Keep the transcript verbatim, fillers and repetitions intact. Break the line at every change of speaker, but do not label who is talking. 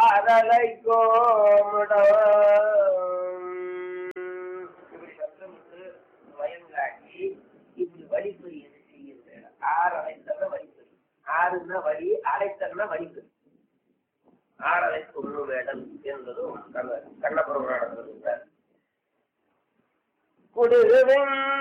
ஆரலை கோமுடம் இப்படி சத்தமிட்டு வயங்காட்டி இப்படி வழிப்பறி எது செய்யுது ஆறு அழைத்தன வழிப்பறி ஆறுன்னா வழி அழைத்தன வழிப்பறி ஆறலை கொண்டு வேடல் என்பதும் கண்ணபுரம் நடந்திருக்கிறார். குடுவின்